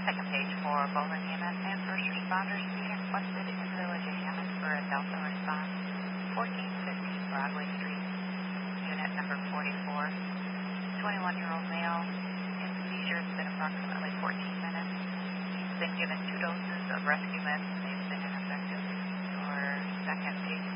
Second page for Bowling EMS and first responders being requested in the Village of Hammond for a Delta response. 1415 Broadway Street, unit number 44. 21-year-old male. In seizure, it's been approximately 14 minutes. He's been given 2 doses of rescue meds and they've been ineffective. Your second page